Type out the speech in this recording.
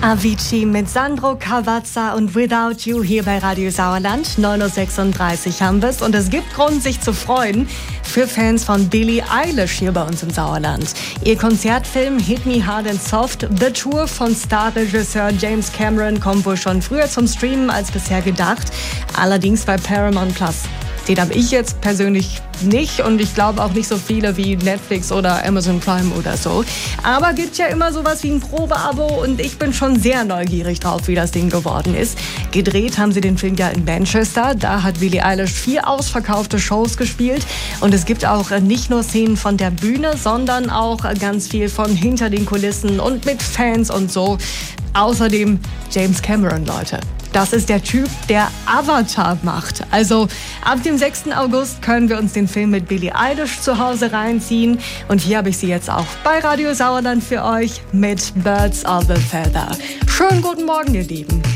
Avicii mit Sandro Cavazza und Without You hier bei Radio Sauerland. 9:36 Uhr haben wir es und es gibt Grund, sich zu freuen für Fans von Billie Eilish hier bei uns im Sauerland. Ihr Konzertfilm Hit Me Hard and Soft, The Tour von Starregisseur James Cameron, kommt wohl schon früher zum Streamen als bisher gedacht, allerdings bei Paramount Plus. Den habe ich jetzt persönlich nicht und ich glaube auch nicht so viele wie Netflix oder Amazon Prime oder so. Aber gibt ja immer sowas wie ein Probeabo und ich bin schon sehr neugierig drauf, wie das Ding geworden ist. Gedreht haben sie den Film ja in Manchester. Da hat Billie Eilish 4 ausverkaufte Shows gespielt und es gibt auch nicht nur Szenen von der Bühne, sondern auch ganz viel von hinter den Kulissen und mit Fans und so. Außerdem James Cameron, Leute. Das ist der Typ, der Avatar macht. Also ab dem 6. August können wir uns den Film mit Billie Eilish zu Hause reinziehen. Und hier habe ich sie jetzt auch bei Radio Sauerland für euch mit Birds of a Feather. Schönen guten Morgen, ihr Lieben.